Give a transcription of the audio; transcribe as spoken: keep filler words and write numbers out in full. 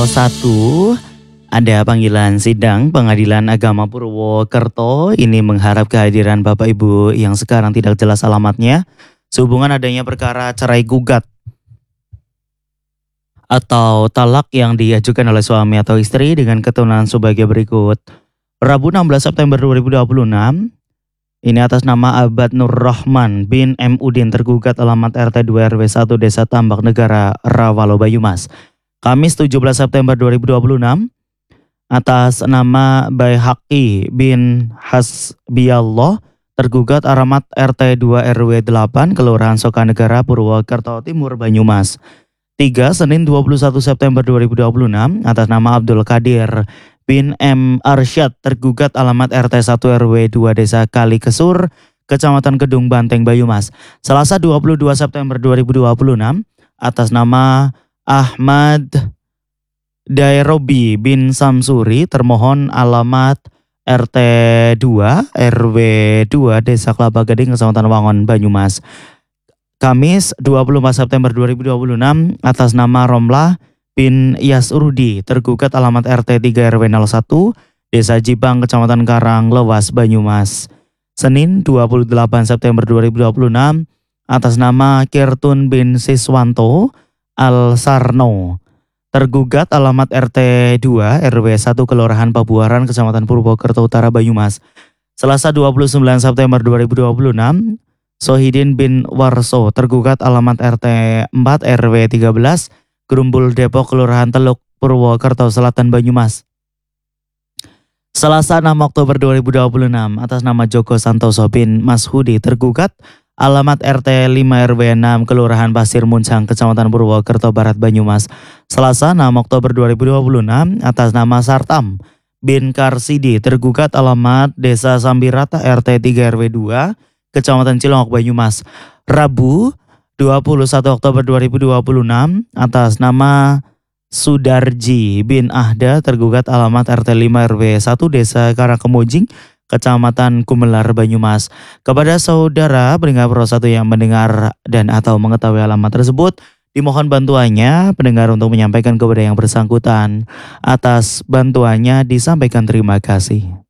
satu, ada panggilan sidang Pengadilan Agama Purwokerto. Ini mengharap kehadiran Bapak Ibu yang sekarang tidak jelas alamatnya sehubungan adanya perkara cerai gugat atau talak yang diajukan oleh suami atau istri dengan ketentuan sebagai berikut. Rabu enam belas September dua ribu dua puluh enam, ini atas nama Abad Nur Rahman bin M. Udin tergugat alamat R T dua R W satu Desa Tambak Negara, Rawalo, Banyumas. Kamis tujuh belas September dua ribu dua puluh enam, atas nama Baihaqi bin Hasbiallah tergugat alamat R T dua R W delapan Kelurahan Sokanegara, Purwokerto Timur, Banyumas. tiga Senin dua puluh satu September dua ribu dua puluh enam, atas nama Abdul Qadir bin M. Arsyad tergugat alamat R T satu R W dua Desa Kalikesur, Kecamatan Kedung Banteng, Banyumas. Selasa dua puluh dua September dua ribu dua puluh enam, atas nama Ahmad Dairobi bin Samsuri termohon alamat R T dua R W dua Desa Kelapa Gading, Kecamatan Wangon, Banyumas. Kamis dua puluh empat September dua ribu dua puluh enam, atas nama Romlah bin Yasrudi tergugat alamat R T tiga R W nol satu Desa Jibang, Kecamatan Karang Lewas, Banyumas. Senin dua puluh delapan September dua ribu dua puluh enam, atas nama Kirtun bin Siswanto Al-Sarno tergugat alamat R T dua R W satu Kelurahan Pabuaran, Kecamatan Purwokerto Utara, Banyumas. Selasa dua puluh sembilan September dua ribu dua puluh enam, Sohidin bin Warso tergugat alamat R T empat R W tiga belas Gerumbul Depok, Kelurahan Teluk, Purwokerto Selatan, Banyumas. Selasa enam Oktober dua ribu dua puluh enam, atas nama Joko Santoso bin Mashudi tergugat alamat R T lima R W enam Kelurahan Pasir Muncang, Kecamatan Purwokerto Barat, Banyumas. Selasa enam Oktober dua ribu dua puluh enam, atas nama Sartam bin Karsidi tergugat alamat Desa Sambirata R T tiga R W dua Kecamatan Cilongok, Banyumas. Rabu dua puluh satu Oktober dua ribu dua puluh enam, atas nama Sudarji bin Ahda tergugat alamat R T lima R W satu Desa Karakemujing, Kecamatan Kumelar, Banyumas. Kepada saudara pendengar Pro satu yang mendengar dan atau mengetahui alamat tersebut, dimohon bantuannya pendengar untuk menyampaikan kepada yang bersangkutan. Atas bantuannya disampaikan terima kasih.